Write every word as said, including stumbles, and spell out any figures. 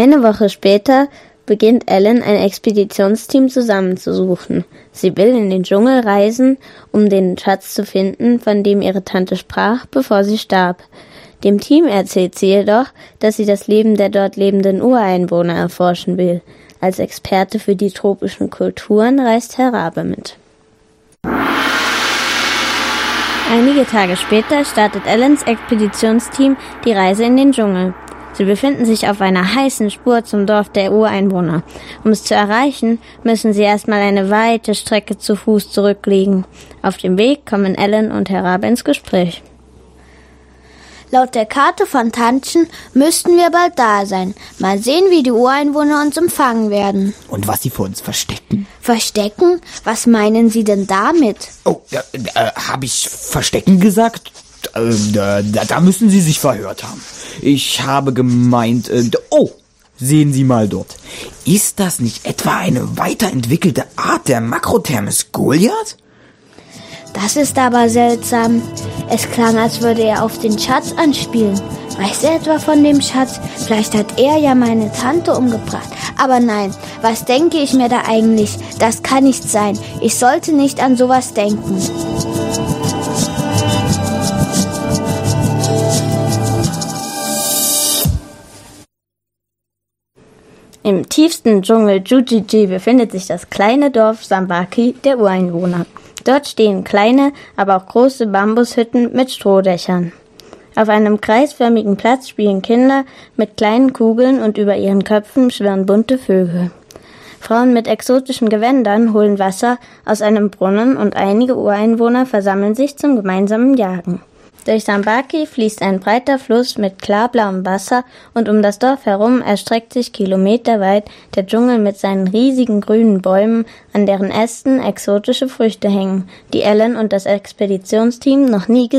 Eine Woche später beginnt Ellen, ein Expeditionsteam zusammenzusuchen. Sie will in den Dschungel reisen, um den Schatz zu finden, von dem ihre Tante sprach, bevor sie starb. Dem Team erzählt sie jedoch, dass sie das Leben der dort lebenden Ureinwohner erforschen will. Als Experte für die tropischen Kulturen reist Herr Rabe mit. Einige Tage später startet Ellens Expeditionsteam die Reise in den Dschungel. Sie befinden sich auf einer heißen Spur zum Dorf der Ureinwohner. Um es zu erreichen, müssen sie erstmal eine weite Strecke zu Fuß zurücklegen. Auf dem Weg kommen Ellen und Herr Rabe ins Gespräch. Laut der Karte von Tantchen müssten wir bald da sein. Mal sehen, wie die Ureinwohner uns empfangen werden. Und was sie vor uns verstecken? Verstecken? Was meinen Sie denn damit? Oh, äh, äh, habe ich verstecken gesagt? Äh, da, da müssen Sie sich verhört haben. Ich habe gemeint, äh, oh, sehen Sie mal dort. Ist das nicht etwa eine weiterentwickelte Art der Makrothermes Goliath? Das ist aber seltsam. Es klang, als würde er auf den Schatz anspielen. Weiß er etwa von dem Schatz? Vielleicht hat er ja meine Tante umgebracht. Aber nein, was denke ich mir da eigentlich? Das kann nicht sein. Ich sollte nicht an sowas denken. Im tiefsten Dschungel Dju-Dji-Dji befindet sich das kleine Dorf Sambaki der Ureinwohner. Dort stehen kleine, aber auch große Bambushütten mit Strohdächern. Auf einem kreisförmigen Platz spielen Kinder mit kleinen Kugeln und über ihren Köpfen schwirren bunte Vögel. Frauen mit exotischen Gewändern holen Wasser aus einem Brunnen und einige Ureinwohner versammeln sich zum gemeinsamen Jagen. Durch Sambaki fließt ein breiter Fluss mit klarblauem Wasser und um das Dorf herum erstreckt sich kilometerweit der Dschungel mit seinen riesigen grünen Bäumen, an deren Ästen exotische Früchte hängen, die Ellen und das Expeditionsteam noch nie gesehen